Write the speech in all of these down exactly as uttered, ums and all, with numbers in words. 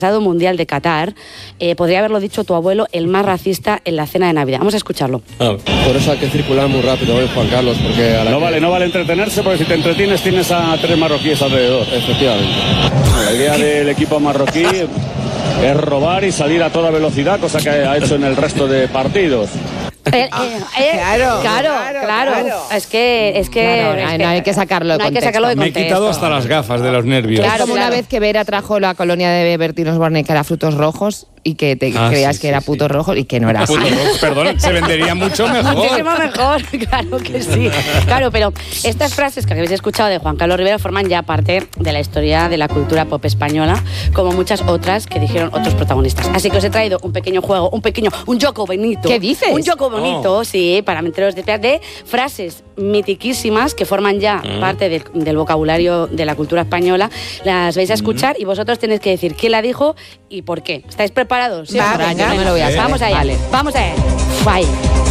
Mundial de Qatar, eh, podría haberlo dicho tu abuelo, el más racista en la cena de Navidad. Vamos a escucharlo. Ah, por eso hay que circular muy rápido hoy, Juan Carlos, porque... A la no que... vale, no vale entretenerse, porque si te entretienes tienes a tres marroquíes alrededor. Efectivamente. La idea del equipo marroquí es robar y salir a toda velocidad, cosa que ha hecho en el resto de partidos. Eh, eh, eh, claro, claro, claro, claro, claro. Es que, es que, Claro, es no, que no hay que sacarlo de no hay que contexto. sacarlo de Me he contexto. quitado hasta las gafas de los nervios. Claro, es como claro. una vez que Vera trajo la colonia de Bertín Osborne que era frutos rojos y que te Ah, creías sí, que sí, era sí. putos rojos y que no era así. Puto rojo, perdón, se vendería mucho mejor. Muchísimo mejor, claro que sí. Claro, pero estas frases que habéis escuchado de Juan Carlos Rivera forman ya parte de la historia de la cultura pop española, como muchas otras que dijeron otros protagonistas. Así que os he traído un pequeño juego, un pequeño, un joco bonito. ¿Qué dices? Un joco bonito, oh. sí, para meteros de, de frases mitiquísimas que forman ya mm. parte del, del vocabulario de la cultura española. Las vais a escuchar mm. y vosotros tenéis que decir quién la dijo y por qué. ¿Estáis preparados? Sí, va, venga, me lo voy a hacer. Vamos allá. Vale. Vamos allá. Bye.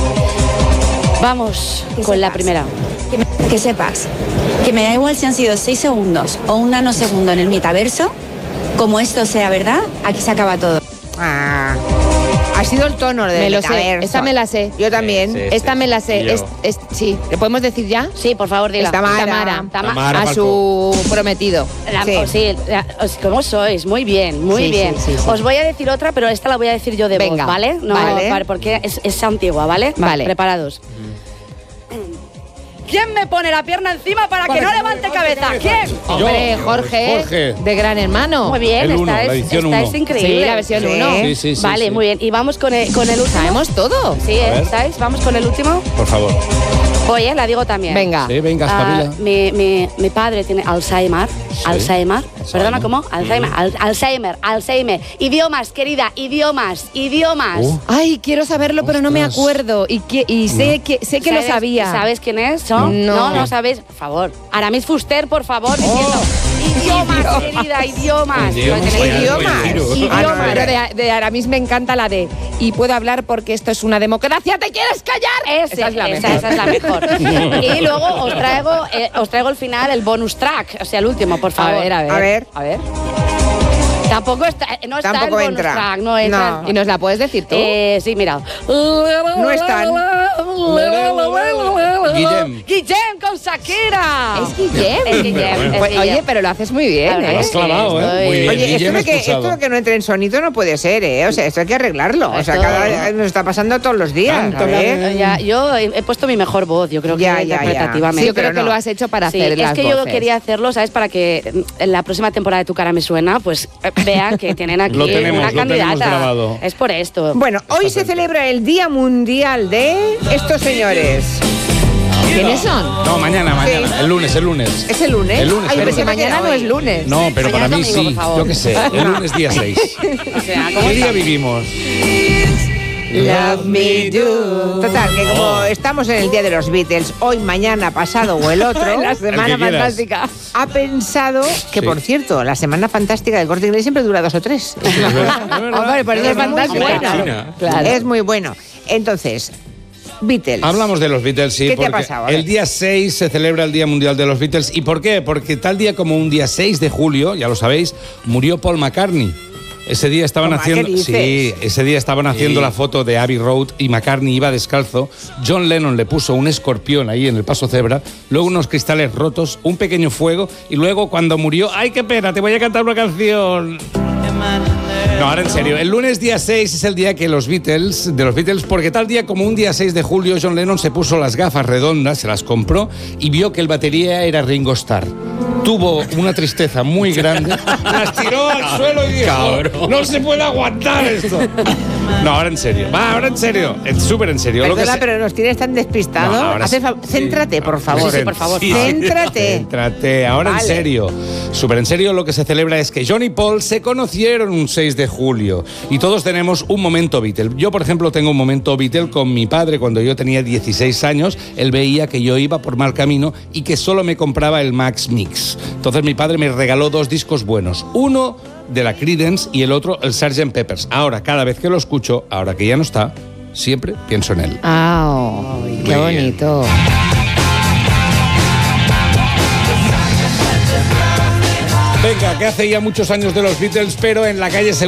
Vamos que con sepas, la primera. Que, me, que sepas que me da igual si han sido seis segundos o un nanosegundo en el metaverso, como esto sea verdad, aquí se acaba todo. Ah, ha sido el tono de Me lo metaverso. sé, esta me la sé. Yo también. Sí, sí, Esta sí, me la sí. sé. Y yo. Es, es, sí, ¿le podemos decir ya? Sí, por favor, dila. Es Tamara. Tamara. Tama- Tamara. A Falcó. su prometido. La- Sí. o sí, la- os- ¿cómo sois? Muy bien, muy Sí, bien. sí, sí, sí. Os voy a decir otra, pero esta la voy a decir yo de Venga, voz, ¿vale? No, vale. porque es, es antigua, ¿vale? Vale. Preparados. ¿Quién me pone la pierna encima para, Para que no que no levante levante cabeza? cabeza. ¿Quién? Yo, Hombre, yo, Jorge, Jorge. de Gran Hermano. Muy bien, El uno, esta, la es, edición esta uno. es increíble. Sí, la versión Sí. uno. Sí, sí, sí. Vale, sí. muy bien. Y vamos con el, con el último. Sabemos todo. Sí, A ¿eh? ver. ¿Estáis? Vamos con el último. Por favor. Voy, ¿eh? La digo también. Venga. Sí, venga, Ah, espabila. mi, mi, mi padre tiene Alzheimer. Alzheimer. Perdona, ¿cómo? Alzheimer. Al- Alzheimer. Alzheimer. Idiomas, querida. Idiomas. Idiomas. Uh. Ay, quiero saberlo, pero no me Ostras. acuerdo. Y, que, y sé, que, sé que lo ¿Sabes- sabía. ¿Sabes quién es? ¿Son? No. no, no sabéis. Por favor. Aramis Fuster, por favor. Oh. diciendo, idiomas, querida. Idiomas. Idiomas. Lo tenéis. Idiomas. Idiomas. Ah, no, Pero de, de Aramis me encanta la de y puedo hablar porque esto es una democracia. ¿Te quieres callar? Ese, esa es la esa, mejor. esa es la mejor. Y luego os traigo, eh, os traigo el final, el bonus track, o sea, el último, por A favor. ver, a ver. A ver. A ver. Tampoco está, no está Tampoco el bonus entra. track, no entra. No. ¿Y nos la puedes decir tú? Eh, sí, mira. No están. Guillem. Guillem con Shakira. Es Guillem. Es Guillem, es Pues, Guillem. oye, pero lo haces muy bien, La verdad ¿eh? Lo has Sí, clavado, ¿eh? estoy- Muy bien. Oye, esto Guillem de, que, escuchado. esto de que no entre en sonido no puede ser, ¿eh? O sea, esto hay que arreglarlo. O sea, Esto- cada, nos está pasando todos los días. Tanto a ver. Ya, yo he, he puesto mi mejor voz, yo creo que Ya, ya, ya. interpretativamente. Sí, yo creo pero que no. lo has hecho para Sí, hacer es las que yo voces. quería hacerlo, ¿sabes? Para que mm, en la próxima temporada de Tu cara me suena, pues eh, vean que tienen aquí Lo tenemos, una lo tenemos candidata. grabado. Es por esto. Bueno, hoy se celebra el Día Mundial de estos señores. ¿Quiénes son? No, mañana, mañana. Sí. El lunes, el lunes. ¿Es el lunes? El lunes, Ay, el Pero si pensaba que mañana era no hoy. es lunes. No, pero para Mañana mí es domingo, sí. por favor. Yo qué sé. El lunes día seis. O sea, ¿cómo ¿Qué día está? vivimos? Love me do. Total, que como Oh. estamos en el Día de los Beatles, hoy, mañana, pasado o el otro, La semana quieras. fantástica. ha pensado que, Sí. por cierto, la semana fantástica del Corte Inglés siempre dura dos o tres. Hombre, por eso es Es muy fantástico. buena. Claro. Es muy bueno. Entonces, Beatles. Hablamos de los Beatles, sí. ¿Qué te ha porque pasado? A ver. el día seis se celebra el Día Mundial de los Beatles. ¿Y por qué? Porque tal día como un día seis de julio, ya lo sabéis, murió Paul McCartney. Ese día estaban Toma, ¿qué haciendo, dices? sí, ese día estaban haciendo la foto de Abbey Road y McCartney iba descalzo. John Lennon le puso un escorpión ahí en el paso cebra, luego unos cristales rotos, un pequeño fuego y luego cuando murió, ¡ay qué pena! Te voy a cantar una canción. No, ahora en serio, el lunes día seis es el día que los Beatles, de los Beatles, porque tal día como un día seis de julio, John Lennon se puso las gafas redondas, se las compró y vio que el batería era Ringo Starr. Tuvo una tristeza muy grande, las tiró al suelo y dijo, Cabrón. no se puede aguantar esto. No, ahora en serio, va, ahora en serio, es súper en serio. Lo que Perdona, se- pero nos tienes tan despistado. No, ahora Hace sí. fa- Céntrate, por favor. Sí, sí, por favor. Sí, sí. Céntrate. Céntrate. Ahora Vale. en serio. Súper en serio, lo que se celebra es que John y Paul se conocieron un seis de julio. Y todos tenemos un momento Beatle. Yo, por ejemplo, tengo un momento Beatle con mi padre cuando yo tenía dieciséis años. Él veía que yo iba por mal camino y que solo me compraba el Max Mix. Entonces mi padre me regaló dos discos buenos. Uno de la Creedence y el otro el sergeant Pepper's. Ahora, cada vez que lo escucho, ahora que ya no está, siempre pienso en él. Ah, oh, qué Muy bien. bonito. Venga, que hace ya muchos años de los Beatles, pero en la calle se